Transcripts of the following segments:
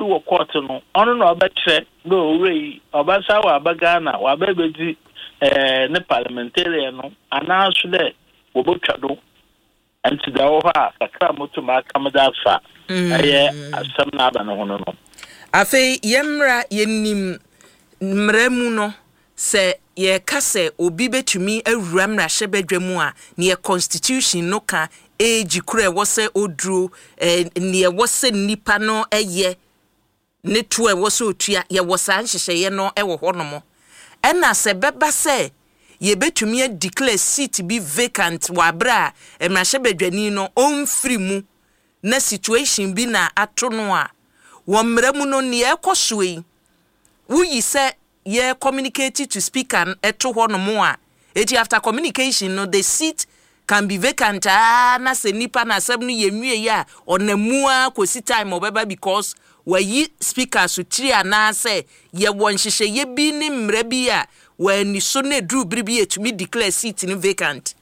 do court no ono no obekre no we obasa wa bagana wa babedi ne parliamentarian no anaso de wobotwado anti da wo ha kakra moto ma kamada fa aye asam na aba no hono no afei yemra yenim mramu no se ye kase obi betumi awura mrahye badwamu a ne constitution no ka age kure wose odru ne wose nipa no eye ne to wose otua ye wosa nhyehyeye no ewo honomo ena se beba se ye betumi declare seat bi vacant wa bra mrahye badwani no onfiri mu na situation bi na ato no a wo mramu no ne ekosoe wuyi se ye communicate to speaker eto honomo a eti after communication no the seat can be vacant na se nipa na asem no yenwie ya onamua kosi time obeba because wayi speaker so tiri ana se ye wonhyehye ye bi ni mra bi a wani so na dru biribi etumi declare seat ni vacant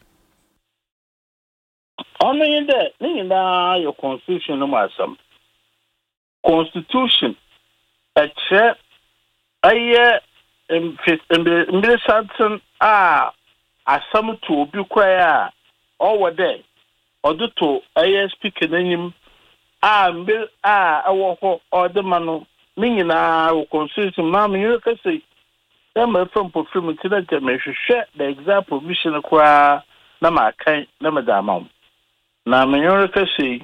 ono yinde ni na your constitution no masam constitution eche aye Saturn asam to obi kwaya owo there oduto aye speaker nanyim mbil awo ho odemano minyina wo constitution ma me you say dem from fulfillment na jamehwehwe the example vision kwa na makan na madamam na me you say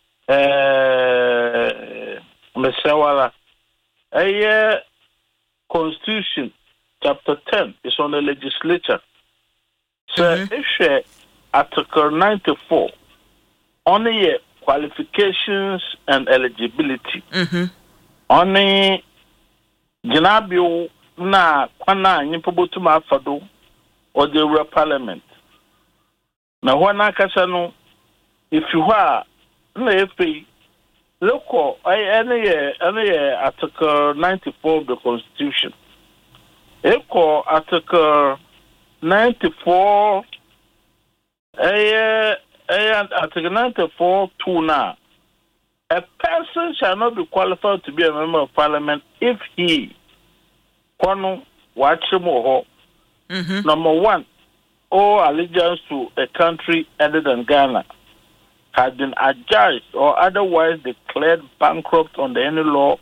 mesawala aye Constitution chapter 10 is on the legislature. So if Article 94 only qualifications and eligibility. Only Janabio na kwana nyipobotu mafado or the parliament. Na wana kasano if you are na FP look, any Article 94 of the Constitution. Echo Article 94, Article 94 2 now. A person shall not be qualified to be a member of Parliament if he, number one, owe allegiance to a country other than Ghana, had been adjudged or otherwise declared bankrupt under any law